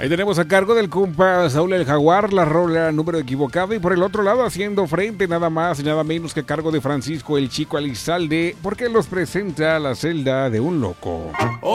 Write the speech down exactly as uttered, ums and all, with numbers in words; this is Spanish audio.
Ahí tenemos a cargo del compa Saúl el Jaguar, la rola número equivocado. Y por el otro lado, haciendo frente nada más y nada menos que a cargo de Francisco el Chico Elizalde, porque los presenta La celda de un loco.